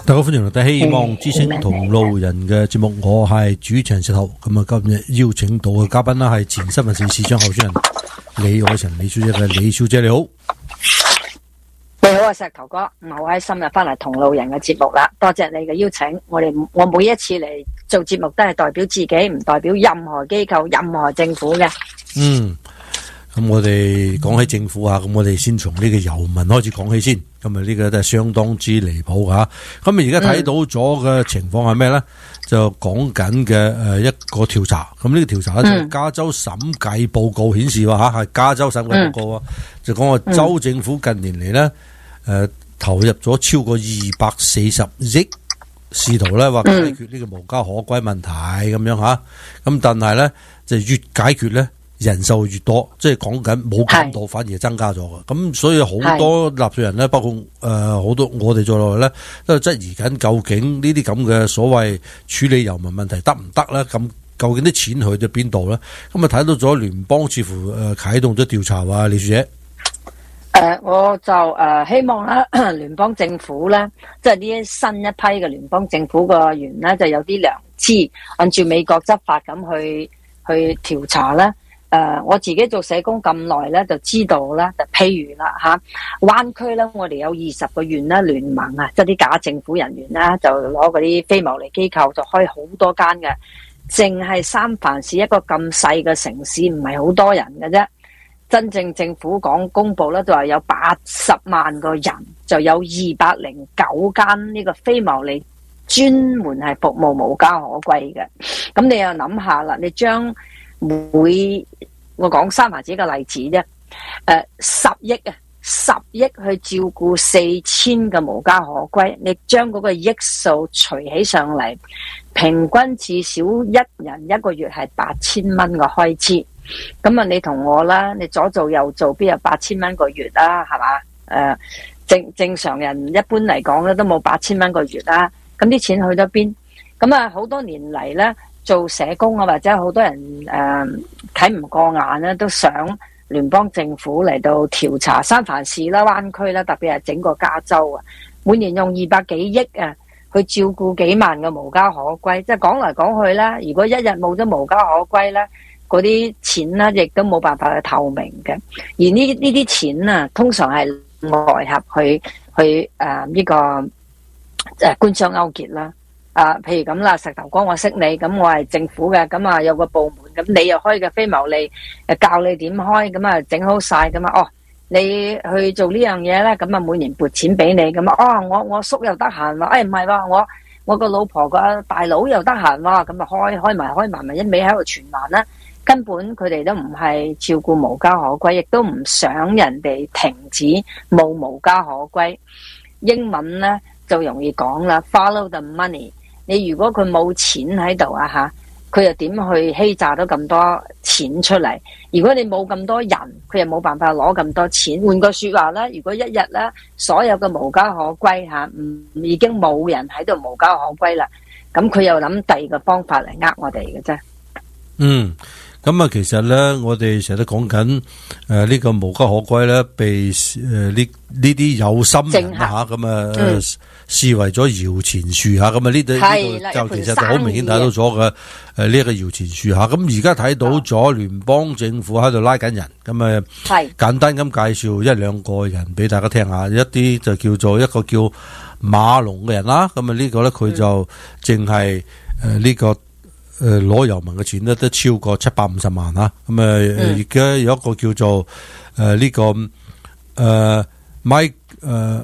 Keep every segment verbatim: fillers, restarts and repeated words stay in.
大家歡迎嚟到希望之聲同路人嘅節目，我係主持人石頭。咁啊，今日邀請到嘅嘉賓啦係前新聞市市長候選人李愛晨李小姐嘅。李小姐你好。 你好啊，石頭哥，我好開心日翻嚟同路人嘅節目啦，多謝你嘅邀請。我哋我每一次嚟做節目都係代表自己，唔代表任何機構、任何政府嘅。 嗯。咁我哋講起政府啊，咁我哋先從呢個遊民開始講起先。咁啊，呢個都係相當之離譜吓。咁啊，而家睇到咗嘅情況係咩咧？嗯、就講緊嘅誒一個調查。咁呢個調查咧就係加州審計報告顯示話吓，係加州審計報告啊，嗯、就講話州政府近年嚟咧誒投入咗超過二百四十億，試圖咧話解決呢個無家可歸問題咁樣吓。咁但係咧就越解決咧，人數越多，即係講緊冇減到，反而增加咗嘅。咁所以好多納稅人咧，包括誒好、呃、多我哋在內咧，都係質疑緊究竟呢啲咁嘅所謂處理遊民問題得唔得咧？咁究竟啲錢去咗邊度咧？咁啊睇到咗聯邦似乎誒啟、呃、動咗調查啊，李小姐。 誒、呃，我就誒、呃、希望咧，聯邦政府咧，即係呢啲新一批嘅聯邦政府個員咧，就有啲良知，按照美國執法咁去去調查咧。誒、呃，我自己做社工咁耐咧，就知道啦。就譬如啦嚇，灣區咧，我哋有二十個縣啦，聯盟啊，即係啲假政府人員啦，就攞嗰啲非牟利機構，就開好多間嘅。淨係三藩市一個咁細嘅城市，唔係好多人嘅啫。真正政府講公佈咧，就話有八十萬個人，就有二百零九間呢個非牟利專門係服務無家可歸嘅。咁你又諗下啦，你將每我講三藩市嘅例子啫，誒十億啊，十億去照顧四千個無家可歸，你將嗰個億數除起上嚟，平均至少一人一個月係八千蚊個開支。咁啊，你同我啦，你左做右做，邊有八千蚊個月啦，係嘛？誒、呃、正正常人一般嚟講咧，都冇八千蚊個月啦。咁啲錢去咗邊？咁啊，好多年嚟咧。做社工啊，或者好多人誒睇唔過眼咧，都想聯邦政府嚟到調查三藩市啦、灣區啦，特別係整個加州啊，每年用二百幾億啊去照顧幾萬個無家可歸，即係講嚟講去啦。如果一日冇咗無家可歸咧，嗰啲錢咧亦都冇辦法去透明嘅。而呢呢啲錢啊，通常係外合去去誒呢、呃這個誒、呃、官商勾結啦。啊，譬如咁啦，石頭哥我識你，咁我係政府嘅，咁啊有個部門，咁你又開嘅非牟利，誒教你點開，咁啊整好晒，咁啊哦，你去做呢樣嘢咧，咁啊每年撥錢俾你，咁啊哦我我叔又得閒喎，誒唔係喎，我我個老婆個大佬又得閒喎，咁啊開開埋開埋咪一味喺度傳聞啦，根本佢哋都唔係照顧無家可歸，亦都唔想人哋停止冇無家可歸。英文咧就容易講啦 ，follow the money。你如果佢冇錢喺度啊吓，佢又點去欺詐到咁多錢出嚟？如果你冇咁多人，佢又冇辦法攞咁多錢。換句說話咧，如果一日咧所有嘅無家可歸吓，唔已經冇人喺度無家可歸啦，咁佢又諗第二個方法嚟呃我哋嘅啫。 嗯。咁啊，其實咧，我哋成日都講緊誒呢個無家可歸咧，被誒呢呢啲有心人吓咁啊，嗯、視為咗搖錢樹吓，咁啊呢度呢度就其實就好明顯睇到咗嘅誒呢一個搖錢樹吓。咁而家睇到咗聯邦政府喺度拉緊人，咁啊簡單咁介紹一兩個人俾大家聽下，一啲就叫做一個叫馬龍嘅人啦。咁啊呢個咧佢就淨係誒呢個。誒，攞遊民嘅錢咧都超過七百五十萬吓，咁啊，而家有一個叫做誒呢、呃這個誒、呃、Mike 誒、呃、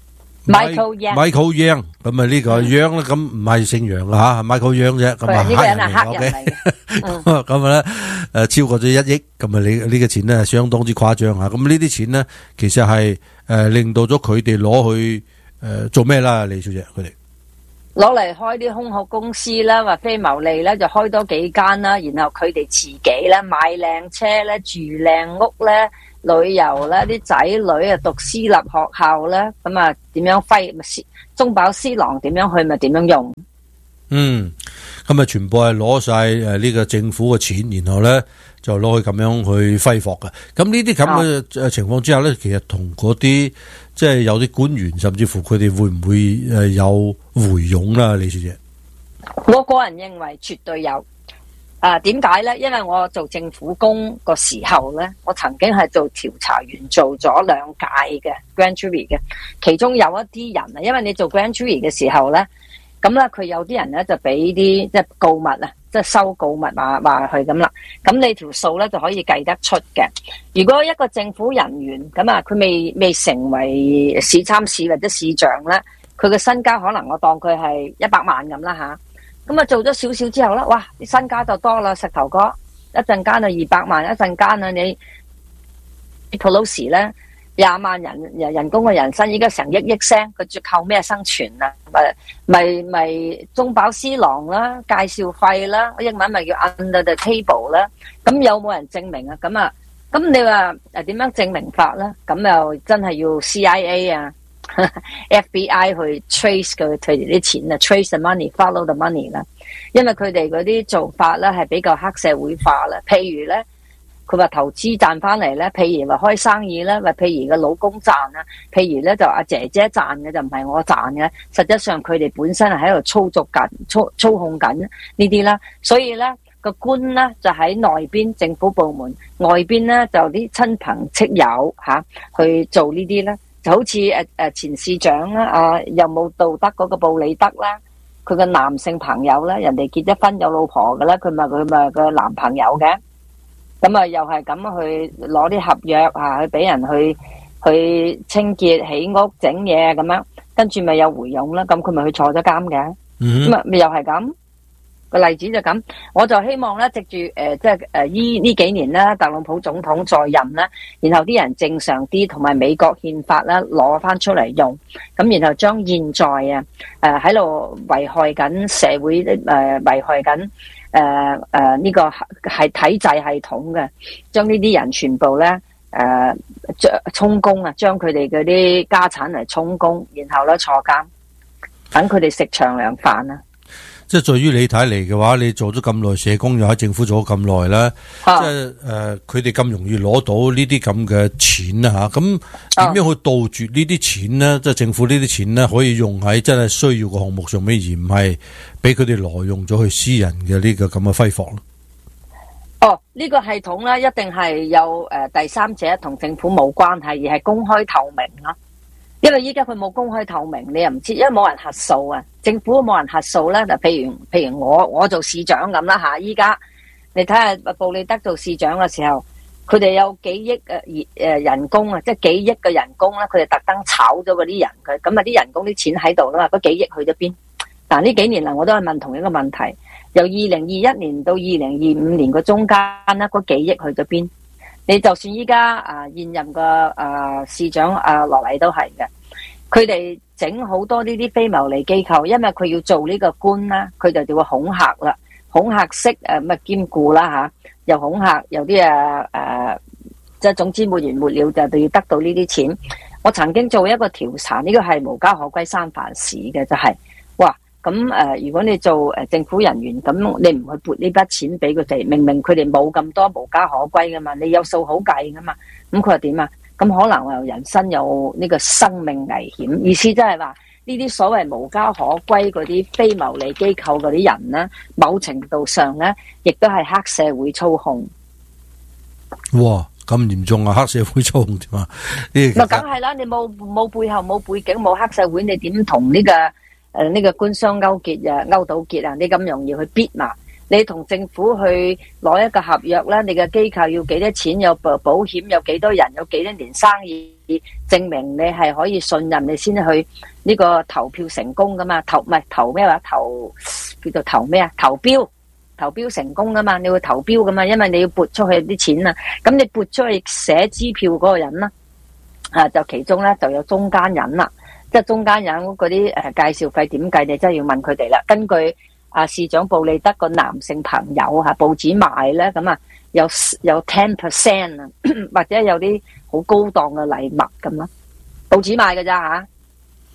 Michael Yang Michael Yang， 咁啊呢個 Yang 咧咁唔係姓楊嘅吓，係 Michael Yang 啫，咁啊黑人嚟嘅，咁咁咧誒超過咗一億，咁啊你呢個錢咧係相當之誇張吓，咁呢啲錢咧其實係誒、呃、令到咗佢哋攞去誒、呃、做咩啦，李小姐佢哋？ 攞嚟開啲空殼公司啦，或非牟利咧就開多幾間啦，然後佢哋自己咧買靚車咧、住靚屋咧、旅遊咧，啲仔女啊讀私立學校咧，咁啊點樣揮咪中飽私囊點樣去咪點樣用？嗯， 咁啊全部係攞晒誒呢個政府嘅錢，然後咧就攞去咁樣去揮霍嘅。咁呢啲咁嘅誒情況之下咧，其實同嗰啲即係有啲官員甚至乎佢哋會唔會誒有回傭啦？李小姐， 我個人認為絕對有。啊，點解呢？因為我做政府工個時候呢，我曾經係做調查員，做咗兩屆嘅 grand jury 嘅。其中有一啲人啊，因為你做 grand jury 嘅時候呢，咁咧佢有啲人呢就俾啲即係告密啊，即係收告密話話佢咁啦。咁你條數呢就可以計得出嘅。如果一個政府人員咁啊，佢未未成為市參市或者市長呢，佢嘅身家可能我當佢係一百萬咁啦吓。咁啊做咗少少之後啦，哇！啲身家就多啦，石頭哥一陣間啊二百萬，一陣間啊你 Pelosi 咧廿萬人人人工嘅人薪，依家成億億聲，佢仲靠咩生存啊？咪咪咪中飽私囊啦，介紹費啦，英文咪叫 under the table 啦。咁有冇人證明啊？咁啊，咁你話誒點樣證明法咧？咁又真係要 C I A 啊？F B I 去 trace 佢佢哋啲錢啊 ，trace the money，follow the money 啦。因為佢哋嗰啲做法咧係比較黑社會化啦。譬如咧，佢話投資賺翻嚟咧，譬如話開生意咧，或譬如個老公賺啦，譬如咧就阿姐姐賺嘅就唔係我賺嘅。實際上佢哋本身係喺度操作緊、操操控緊呢啲啦。所以咧個官咧就喺內邊政府部門，外邊咧就啲親朋戚友吓、啊、去做呢啲咧。就好似誒誒前市長啦，啊又冇道德嗰個布里德啦，佢個男性朋友咧，人哋結咗婚有老婆嘅咧，佢咪佢咪個男朋友嘅，咁啊又係咁去攞啲合約啊，去俾人去去清潔起屋整嘢咁樣，跟住咪有回傭啦，咁佢咪去坐咗監嘅，咁啊咪又係咁。個例子就咁，我就希望咧，藉住誒，即係誒，依呢幾年咧，特朗普總統在任啦，然後啲人正常啲，同埋美國憲法咧攞翻出嚟用，咁然後將現在啊誒喺度危害緊社會誒、呃、危害緊誒誒呢個係體制系統嘅，將呢啲人全部咧誒將充公啊，將佢哋嗰啲家產嚟充公，然後咧坐監，等佢哋食長糧飯啊！ 即係在於你睇嚟嘅話，你做咗咁耐社工，又喺政府做咗咁耐啦， 啊、 即係誒，佢哋咁容易攞到呢啲咁嘅錢啊吓，咁點樣去杜絕呢啲錢呢？即係政府呢啲錢呢，可以用喺真係需要嘅項目上面，而唔係俾佢哋挪用咗去私人嘅呢個咁嘅揮霍咯。 哦，呢、這個系統咧，一定係有誒、呃、第三者同政府冇關係，而係公開透明咯。因為依家佢冇公開透明，你又唔知，因為冇人核數啊，政府都冇人核數咧。就譬如譬如我我做市長咁啦吓，依家你睇下布里德做市長嘅時候，佢哋有幾億誒誒人工啊，即係幾億嘅人工咧，佢哋特登炒咗嗰啲人佢，咁啊啲人工啲錢喺度啦嘛，嗰幾億去咗邊？但呢幾年嚟我都係問同一個問題，由二零二一年到二零二五年個中間咧，嗰幾億去咗邊？你就算依家啊現任嘅啊市長啊羅禮都係嘅，佢哋整好多呢啲非牟利機構，因為佢要做呢個官啦，佢就就會恐嚇啦，恐嚇式誒乜兼顧啦吓，又恐嚇，有啲誒誒，即係總之沒完沒了就就要得到呢啲錢。我曾經做一個調查，呢、這個係無家可歸三藩市嘅，就係、是、哇。咁誒、呃，如果你做誒政府人員，咁你唔去撥呢筆錢俾佢哋，明明佢哋冇咁多無家可歸噶嘛，你有數好計噶嘛，咁佢話點啊？咁可能話人身有呢個生命危險，意思即係話呢啲所謂無家可歸嗰啲非牟利機構嗰啲人咧，某程度上咧，亦都係黑社會操控。 哇！咁嚴重啊，黑社會操控點啊？呢個梗係啦，你冇冇背後冇背景冇黑社會，你點同呢個？誒，呢、呃這個官商勾結啊，勾到結啊，你咁容易去逼嘛？你同政府去攞一個合約咧，你嘅機構要幾多錢？有保保險，有幾多人？有幾多年生意？證明你係可以信任，你先去呢個投票成功噶嘛？投唔係投咩話？投叫做投咩啊？投標投標成功噶嘛？你會投標噶嘛？因為你要撥出去啲錢啊，咁你撥出去寫支票嗰個人啦，啊，就其中咧就有中間人啦。即係中間人嗰啲誒介紹費點計，你真係要問佢哋啦。根據啊市長布利德個男性朋友嚇報紙賣咧，咁啊有有 ten percent 啊，或者有啲好高檔嘅禮物咁咯，報紙賣㗎咋嚇。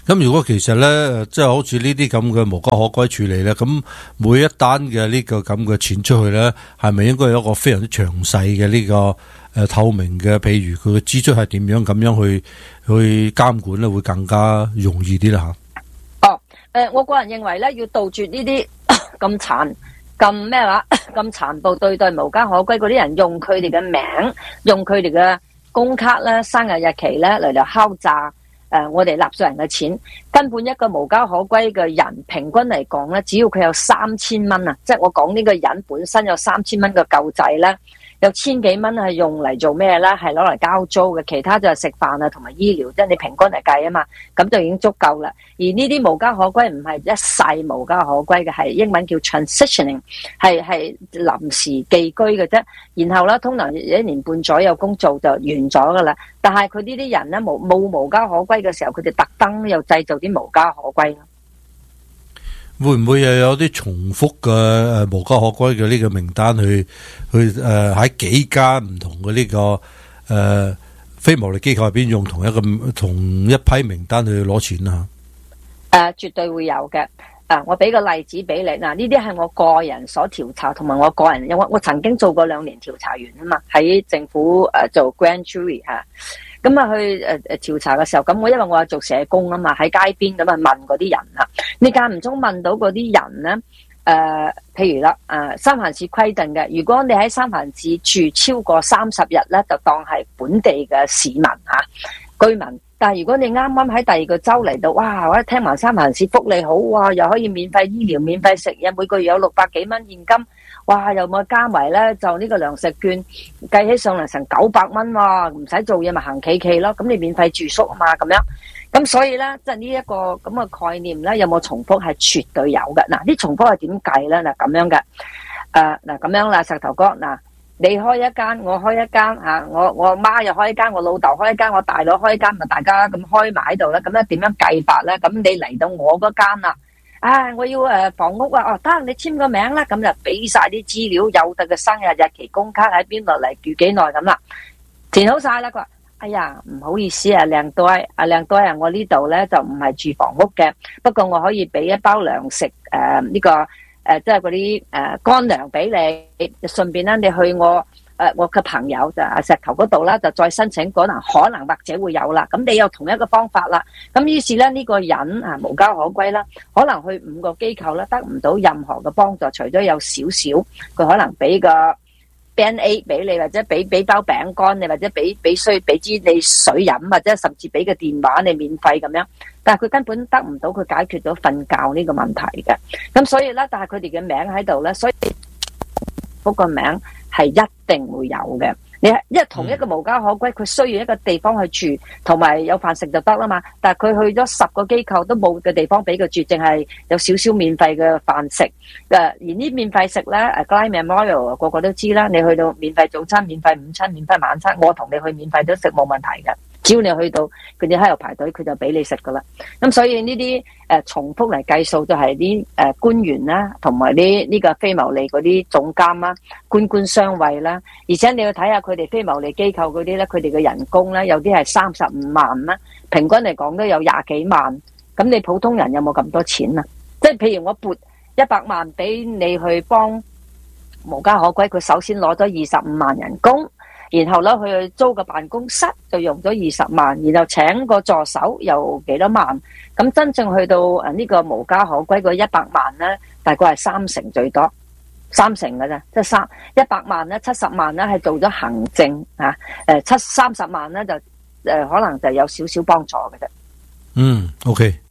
咁如果其實咧，即係好似呢啲咁嘅無家可歸處理咧，咁每一單嘅呢個咁嘅錢出去咧，係咪應該有一個非常之詳細嘅呢個誒透明嘅？譬如佢嘅支出係點樣，咁樣去去監管咧，會更加容易啲啦吓。 哦，誒、呃，我個人認為咧，要杜絕呢啲咁殘、咁咩話、咁殘暴對待無家可歸嗰啲人，用佢哋嘅名，用佢哋嘅工卡咧、生日日期咧嚟嚟敲詐。誒、呃，我哋納稅人嘅錢，根本一個無家可歸嘅人，平均嚟講咧，只要佢有三千蚊啊，即係我講呢個人本身有三千蚊嘅救濟咧，有千幾蚊係用嚟做咩咧？係攞嚟交租嘅，其他就係食飯啊同埋醫療，即係你平均嚟計啊嘛，咁就已經足夠啦。而呢啲無家可歸唔係一世無家可歸嘅，係英文叫 transitioning， 係係臨時寄居嘅啫。然後咧，通常一年半左右工做就完咗噶啦。但係佢呢啲人咧冇冇無家可歸嘅時候，佢哋特登又製造啲無家可歸咯。 會唔會又有啲重複嘅誒無家可歸嘅呢個名單去去誒喺、呃、幾間唔同嘅呢、這個誒、呃、非牟利機構入邊用同一個同一批名單去攞錢啊？ 誒、呃，絕對會有嘅。啊，我俾個例子俾你嗱，呢啲係我個人所調查，同埋我個人，因為我曾經做過兩年調查員啊嘛，喺政府誒、呃、做 grand jury 吓、啊，咁啊去誒誒調查嘅時候，咁我因為我係做社工啊嘛，喺街邊咁啊問嗰啲人啊，你間唔中問到嗰啲人咧，誒、呃，譬如啦，誒、呃，三藩市規定嘅，如果你喺三藩市住超過三十日咧，就當係本地嘅市民啊，居民。但係如果你啱啱喺第二個州嚟到，哇！我一聽埋三藩市福利好，哇！又可以免費醫療、免費食嘢，每個月有六百幾蚊現金，哇！又冇加埋咧，就呢個糧食券計起上嚟成九百蚊喎，唔使做嘢咪行企企咯，咁你免費住宿啊嘛，咁樣，咁所以咧，即係呢一個咁嘅概念咧，有冇重複係絕對有嘅。嗱，啲重複係點計咧？嗱，咁樣嘅，誒嗱咁樣啦，石頭哥嗱。你開一間，我開一間嚇，我我媽又開一間，我老豆開一間，我大佬開一間，咪大家咁開埋喺度咧。咁咧點樣計法咧？咁你嚟到我嗰間啦，啊，我要誒房屋啊，哦得，你簽個名啦，咁就俾晒啲資料，有得嘅生日日期、工卡喺邊度嚟，住幾耐咁啦，填好晒啦。佢話：哎呀，唔好意思啊，靚多啊，靚多啊，我呢度咧就唔係住房屋嘅，不過我可以俾一包糧食誒呢個。誒、呃，即係嗰啲誒乾糧俾你，順便咧，你去我誒、呃、我嘅朋友就石頭嗰度啦，就再申請，可能可能或者會有啦。咁你有同一個方法啦。咁於是咧，呢、這個人啊無家可歸啦，可能去五個機構咧，得唔到任何嘅幫助，除咗有少少，佢可能俾個 band aid 俾你，或者俾俾包餅乾你，或者俾俾水俾支你水飲，或者甚至俾個電話你免費咁樣。但係佢根本得唔到佢解決到瞓覺呢個問題嘅，咁所以咧，但係佢哋嘅名喺度咧，所以嗰個名係一定會有嘅。你因為同一個無家可歸，佢需要一個地方去住，同埋有飯食就得啦嘛。但係佢去咗十個機構都冇嘅地方俾佢住，淨係有少少免費嘅飯食。誒，而呢免費食咧，誒 Gly Memorial 個個都知啦。你去到免費早餐、免費午餐、免費晚餐，我同你去免費都食冇問題嘅。只要你去到，佢哋喺度排隊，佢就俾你食噶啦。咁所以呢啲誒重複嚟計數，就係啲誒官員啦，同埋啲呢個非牟利嗰啲總監啦，官官相衛啦。而且你要睇下佢哋非牟利機構嗰啲咧，佢哋嘅人工咧，有啲係三十五萬啦，平均嚟講都有廿幾萬。咁你普通人有冇咁多錢啊？即係譬如我撥一百萬俾你去幫無家可歸，佢首先攞咗二十五萬人工。然後咧，佢去租個辦公室就用咗二十萬，然後請個助手又幾多萬，咁真正去到誒呢個無家可歸嗰一百萬咧，大概係三成最多，三成嘅啫，即係三一百萬咧，七十萬咧係做咗行政啊，誒七三十萬咧就誒可能就有少少幫助嘅啫。 嗯 ，OK。